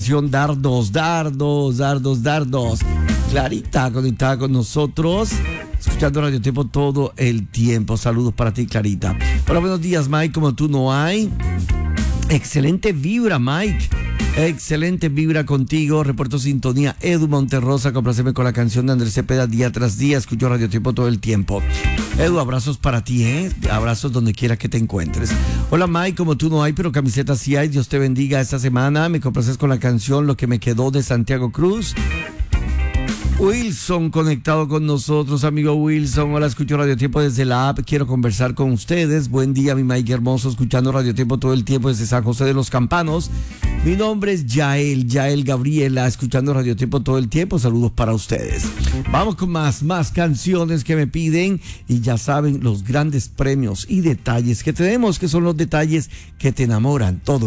canción Dardos, Dardos, Dardos, Dardos. Clarita conectada con nosotros, escuchando Radio Tiempo todo el tiempo. Saludos para ti, Clarita. Hola, buenos días, Mike. Como tú no hay. Excelente vibra, Mike. Excelente vibra contigo. Reporto sintonía. Edu Monterrosa, complaceme con la canción de Andrés Cepeda día tras día. Escucho Radio Tiempo todo el tiempo. Edu, abrazos para ti, abrazos donde quiera que te encuentres. Hola, Mike, como tú no hay, pero camisetas sí hay. Dios te bendiga esta semana. Me complaces con la canción Lo que me quedó de Santiago Cruz. Wilson conectado con nosotros, amigo Wilson. Hola, escucho Radio Tiempo desde la app. Quiero conversar con ustedes. Buen día, mi Mike hermoso, escuchando Radio Tiempo todo el tiempo desde San José de los Campanos. Mi nombre es Yael Gabriela, escuchando Radio Tiempo todo el tiempo. Saludos para ustedes. Vamos con más canciones que me piden. Y ya saben los grandes premios y detalles que tenemos, que son los detalles que te enamoran todo